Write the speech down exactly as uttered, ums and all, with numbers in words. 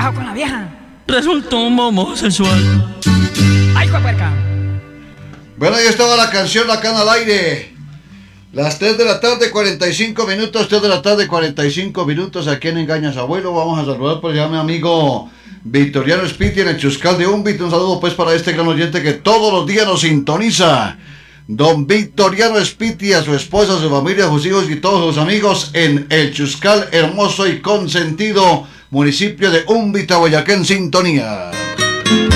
bajó con la vieja? Resultó un homosexual. ¡Ay, puerca! Bueno, ahí estaba la canción acá al aire. Las tres de la tarde, cuarenta y cinco minutos. tres de la tarde, cuarenta y cinco minutos. ¿A quién engañas, abuelo? Vamos a saludar por allá a mi amigo Victoriano Spiti en el Chuscal de Umbit. Un saludo pues para este gran oyente que todos los días nos sintoniza. Don Victoriano Spiti, a su esposa, a su familia, a sus hijos y todos sus amigos en el Chuscal, hermoso y consentido municipio de Umbit, Boyacá, en sintonía.